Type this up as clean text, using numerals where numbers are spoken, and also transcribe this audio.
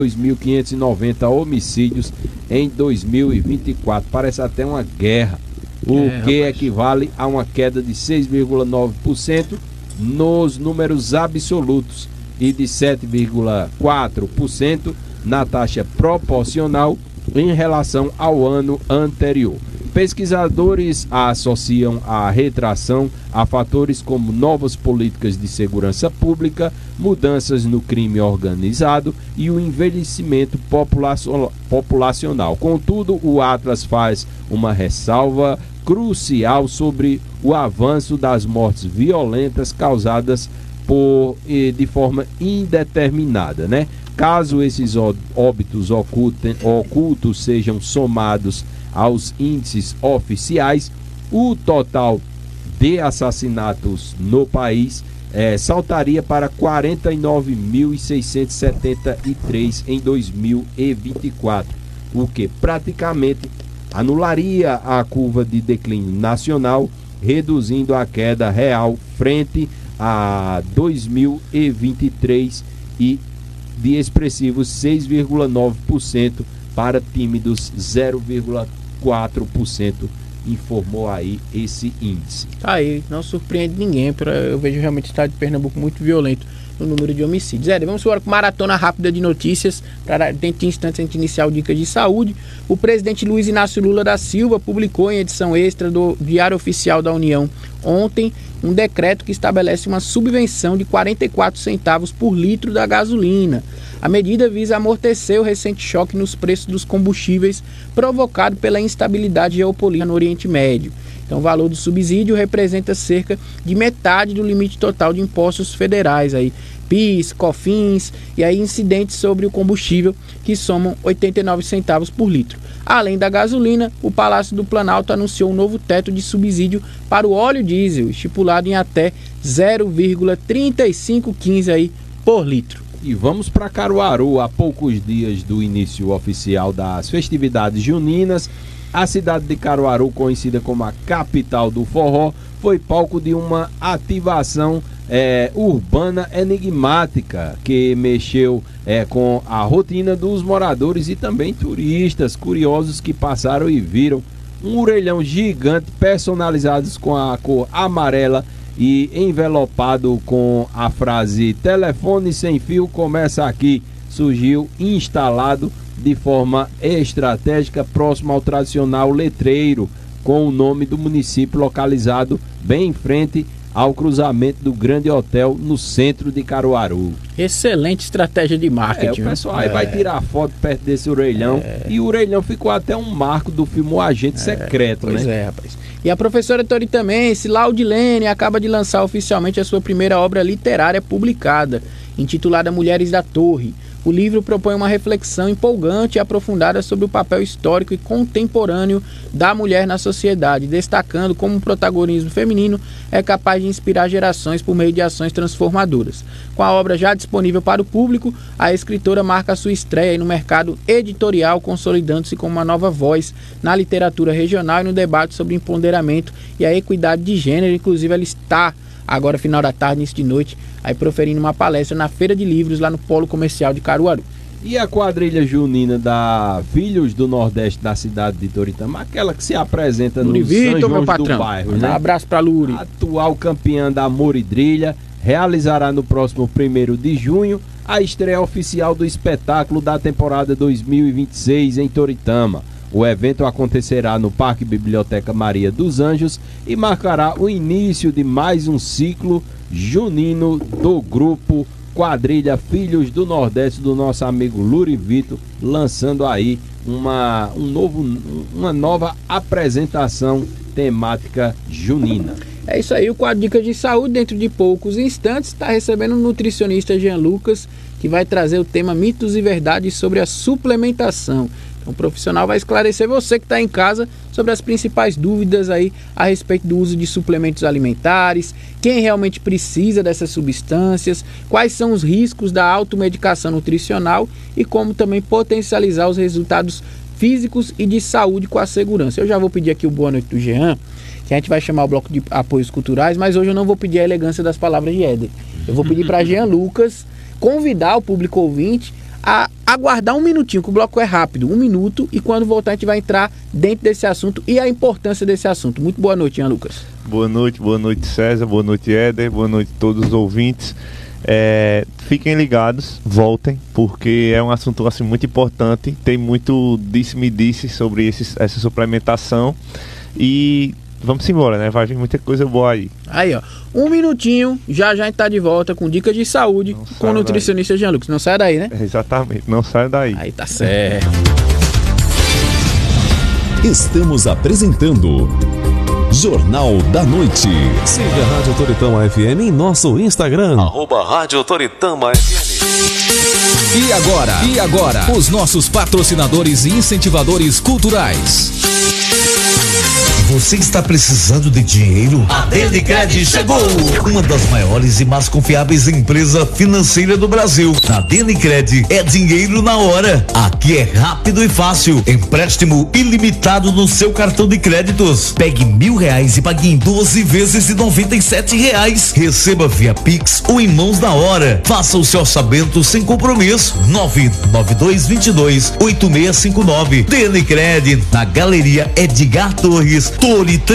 2.590 homicídios em 2024. Parece até uma guerra, o que equivale a uma queda de 6,9% nos números absolutos e de 7,4% na taxa proporcional em relação ao ano anterior. Pesquisadores associam a retração a fatores como novas políticas de segurança pública, mudanças no crime organizado e o envelhecimento populacional. Contudo, o Atlas faz uma ressalva crucial sobre o avanço das mortes violentas causadas de forma indeterminada, né? Caso esses óbitos ocultos sejam somados aos índices oficiais, o total de assassinatos no país saltaria para 49.673 em 2024, o que praticamente anularia a curva de declínio nacional, reduzindo a queda real frente a 2023 e de expressivos 6,9% para tímidos 0,4%, informou aí esse índice. Tá aí, não surpreende ninguém, eu vejo realmente o estado de Pernambuco muito violento no número de homicídios. Vamos agora com maratona rápida de notícias, para dentro de instantes a gente iniciar o Dicas de Saúde. O presidente Luiz Inácio Lula da Silva publicou em edição extra do Diário Oficial da União ontem um decreto que estabelece uma subvenção de 44 centavos por litro da gasolina. A medida visa amortecer o recente choque nos preços dos combustíveis provocado pela instabilidade geopolítica no Oriente Médio. Então, o valor do subsídio representa cerca de metade do limite total de impostos federais, aí, PIS, COFINS e aí incidentes sobre o combustível, que somam 89 centavos por litro. Além da gasolina, o Palácio do Planalto anunciou um novo teto de subsídio para o óleo diesel, estipulado em até 0,3515 aí por litro. E vamos para Caruaru. Há poucos dias do início oficial das festividades juninas, a cidade de Caruaru, conhecida como a capital do forró, foi palco de uma ativação urbana enigmática que mexeu com a rotina dos moradores e também turistas curiosos que passaram e viram um orelhão gigante personalizado com a cor amarela e envelopado com a frase "telefone sem fio começa aqui", surgiu instalado de forma estratégica próximo ao tradicional letreiro com o nome do município, localizado bem em frente ao cruzamento do Grande Hotel no centro de Caruaru. Excelente estratégia de marketing. O pessoal aí vai tirar foto perto desse orelhão e o orelhão ficou até um marco do filme O Agente Secreto, pois né? Rapaz. E a professora toritamense Laudilene acaba de lançar oficialmente a sua primeira obra literária publicada, intitulada Mulheres da Torre. O livro propõe uma reflexão empolgante e aprofundada sobre o papel histórico e contemporâneo da mulher na sociedade, destacando como o protagonismo feminino é capaz de inspirar gerações por meio de ações transformadoras. Com a obra já disponível para o público, a escritora marca sua estreia no mercado editorial, consolidando-se como uma nova voz na literatura regional e no debate sobre empoderamento e a equidade de gênero. Inclusive, ela está agora, final da tarde, início de noite, aí proferindo uma palestra na Feira de Livros, lá no Polo Comercial de Caruaru. E a quadrilha junina da Filhos do Nordeste da cidade de Toritama, aquela que se apresenta no São João do Bairro, né? Um abraço para Luri. Atual campeã da Moridrilha, realizará no próximo 1º de junho a estreia oficial do espetáculo da temporada 2026 em Toritama. O evento acontecerá no Parque Biblioteca Maria dos Anjos e marcará o início de mais um ciclo junino do grupo Quadrilha Filhos do Nordeste do nosso amigo Luri Vitor, lançando aí uma nova apresentação temática junina. É isso aí, o quadro Dicas de Saúde, dentro de poucos instantes, está recebendo o nutricionista Jean Lucas, que vai trazer o tema Mitos e Verdades sobre a suplementação. Então, o profissional vai esclarecer você que está em casa sobre as principais dúvidas aí a respeito do uso de suplementos alimentares, quem realmente precisa dessas substâncias, quais são os riscos da automedicação nutricional e como também potencializar os resultados físicos e de saúde com a segurança. Eu já vou pedir aqui o boa noite do Jean, que a gente vai chamar o bloco de apoios culturais, mas hoje eu não vou pedir a elegância das palavras de Éder. Eu vou pedir para Jean Lucas convidar o público ouvinte a aguardar um minutinho, que o bloco é rápido, 1 minuto, e quando voltar a gente vai entrar dentro desse assunto e a importância desse assunto. Muito boa noite, Ian Lucas. Boa noite César, boa noite Éder, boa noite a todos os ouvintes. Fiquem ligados, voltem, porque é um assunto assim, muito importante, tem muito disse-me-disse sobre essa suplementação e vamos embora, né? Vai vir muita coisa boa aí. Aí, ó, 1 minutinho, já a gente tá de volta com dicas de saúde com o nutricionista Jean Lucas. Não sai daí, né? Exatamente, não sai daí. Aí tá certo. Estamos apresentando Jornal da Noite. Siga a Rádio Toritama FM em nosso Instagram, Rádio Toritama FM. E agora, os nossos patrocinadores e incentivadores culturais. Você está precisando de dinheiro? A Denicred chegou! Uma das maiores e mais confiáveis empresas financeiras do Brasil. Na Denicred é dinheiro na hora. Aqui é rápido e fácil. Empréstimo ilimitado no seu cartão de créditos. Pegue R$1.000 e pague em 12 vezes de R$97. Receba via Pix ou em mãos na hora. Faça o seu orçamento sem compromisso. 99222-8659. Denicred, na Galeria Edgar Torres, Toritama.